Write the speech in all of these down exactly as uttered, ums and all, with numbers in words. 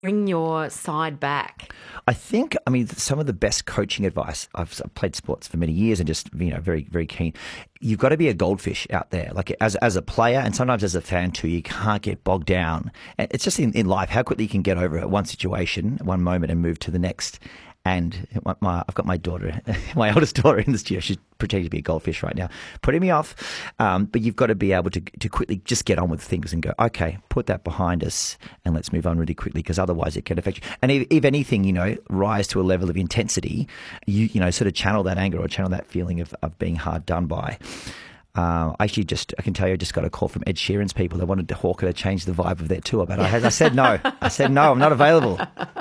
bring your side back? I think, I mean, some of the best coaching advice, I've, I've played sports for many years and just, you know, very, very keen. You've got to be a goldfish out there, like as as a player and sometimes as a fan too. You can't get bogged down. And it's just in, in life, how quickly you can get over one situation, one moment and move to the next. And my, my, I've got my daughter, my oldest daughter in the studio. She's pretending to be a goldfish right now, putting me off. Um, but you've got to be able to to quickly just get on with things and go, okay, put that behind us and let's move on really quickly, because otherwise it can affect you. And if, if anything, you know, rise to a level of intensity, you you know, sort of channel that anger or channel that feeling of, of being hard done by. Uh, I actually just, I can tell you, I just got a call from Ed Sheeran's people. They wanted to Hawker to change the vibe of their tour, but I, had, I said no. I said no, I'm not available.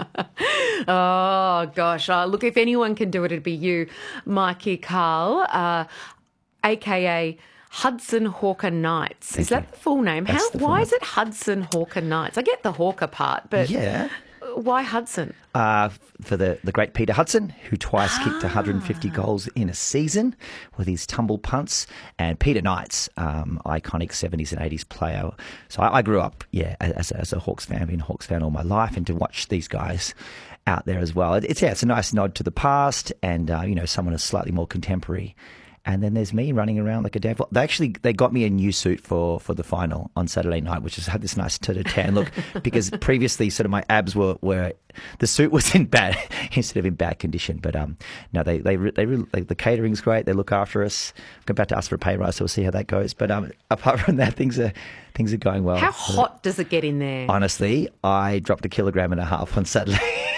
Oh, gosh. Uh, look, if anyone can do it, it'd be you, Mikey Carl, uh, a k a. Hudson Hawker Knights. Thank is that you. the full name? That's How? the full Why name. is it Hudson Hawker Knights? I get the Hawker part, but Yeah. why Hudson? Uh, for the, the great Peter Hudson, who twice kicked one hundred fifty goals in a season with his tumble punts, and Peter Knights, um, iconic seventies and eighties player. So I, I grew up, yeah, as, as a Hawks fan, been a Hawks fan all my life, and to watch these guys out there as well. It, it's yeah, it's a nice nod to the past, and uh, you know, someone who's slightly more contemporary. And then there's me running around like a damn. They actually they got me a new suit for, for the final on Saturday night, which has had this nice sort of tan look, because previously sort of my abs were, were the suit was in bad instead of in bad condition. But um no, they they they, really, they the catering's great. They look after us. I'm about to ask for a pay rise, so we'll see how that goes. But um apart from that, things are things are going well. How hot does it get in there? Honestly, I dropped a kilogram and a half on Saturday.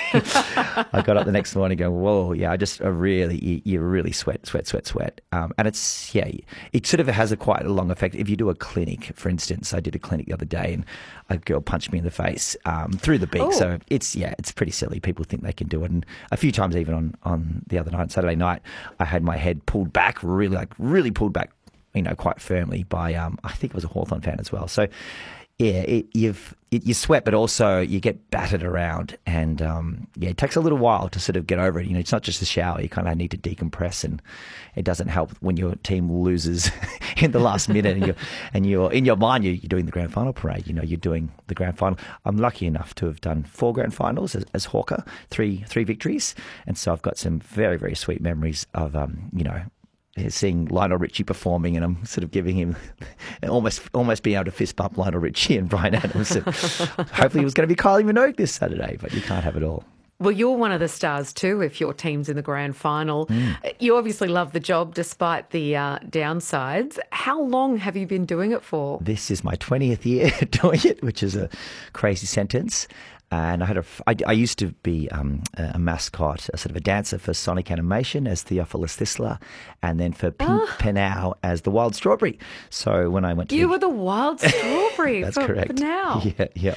I got up the next morning going, whoa, yeah, I just I really, you, you really sweat, sweat, sweat, sweat. Um, and it's, yeah, it sort of has a quite a long effect. If you do a clinic, for instance, I did a clinic the other day and a girl punched me in the face um, through the beak. Oh. So it's, yeah, it's pretty silly. People think they can do it. And a few times even on, on the other night, Saturday night, I had my head pulled back, really, like really pulled back, you know, quite firmly by, um, I think it was a Hawthorn fan as well. So, yeah, it, you've it, you sweat, but also you get battered around, and um, yeah, it takes a little while to sort of get over it. You know, it's not just a shower; you kind of need to decompress, and it doesn't help when your team loses in the last minute, and you're and you're in your mind you're, you're doing the grand final parade. You know, you're doing the grand final. I'm lucky enough to have done four grand finals as, as Hawker, three three victories, and so I've got some very very sweet memories of um, you know. seeing Lionel Richie performing, and I'm sort of giving him almost almost being able to fist bump Lionel Richie and Brian Adams. And hopefully it was going to be Kylie Minogue this Saturday, but you can't have it all. Well, you're one of the stars too if your team's in the grand final. Mm. You obviously love the job despite the uh, downsides. How long have you been doing it for? This is my twentieth year doing it, which is a crazy sentence. And I had a, I, I used to be um, a mascot, a sort of a dancer for Sonic Animation as Theophilus Thistler, and then for Pin, oh. Pinau as the Wild Strawberry. So when I went to you the, were the Wild Strawberry. That's for correct. Pinau. Yeah, yeah.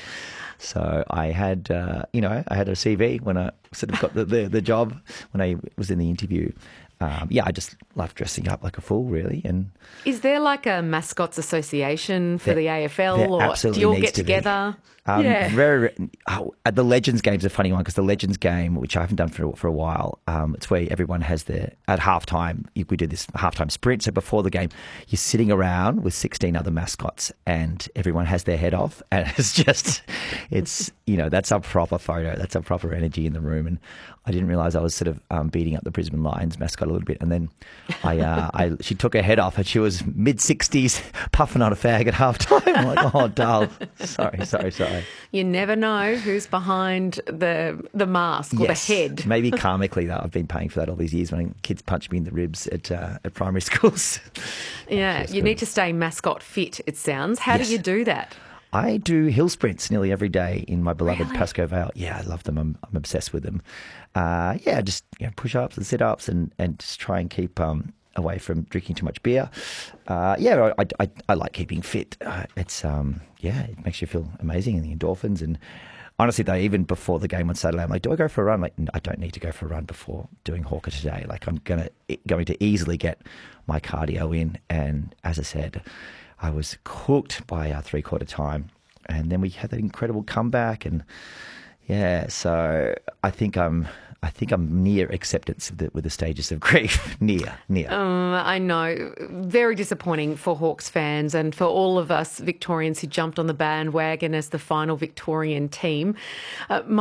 So I had, uh, you know, I had a C V when I sort of got the, the, the job when I was in the interview. Um, yeah, I just love dressing up like a fool, really. And is there like a mascots association for there, the A F L, or do you all get to together? Um, yeah. Very, oh, the Legends game's a funny one, because the Legends game, which I haven't done for for a while, um, it's where everyone has their, at halftime, we do this halftime sprint. So before the game, you're sitting around with sixteen other mascots, and everyone has their head off, and it's just, it's you know, that's a proper photo, that's a proper energy in the room. And I didn't realise I was sort of um, beating up the Brisbane Lions mascot a little bit, and then I, uh, I she took her head off, and she was mid sixties, puffing on a fag at halftime. I'm like, oh, dull. Sorry, sorry, sorry. You never know who's behind the the mask or yes. the head. Maybe karmically, though. I've been paying for that all these years when kids punch me in the ribs at uh, at primary schools. Yeah, you good. Need to stay mascot fit, it sounds. How yes. do you do that? I do hill sprints nearly every day in my beloved really? Pascoe Vale. Yeah, I love them. I'm, I'm obsessed with them. Uh, yeah, just you know, push-ups and sit-ups, and, and just try and keep um, away from drinking too much beer. Uh, yeah, I, I, I like keeping fit. Uh, it's um, yeah, it makes you feel amazing, and the endorphins. And honestly, though, even before the game on Saturday, I'm like, do I go for a run? Like, I don't need to go for a run before doing Hawker today. Like, I'm gonna going to easily get my cardio in. And as I said, I was cooked by our three-quarter time, and then we had that incredible comeback. And yeah, so I think I'm. I think I'm near acceptance of the, with the stages of grief. near, near. Um, I know. Very disappointing for Hawks fans and for all of us Victorians who jumped on the bandwagon as the final Victorian team. Uh,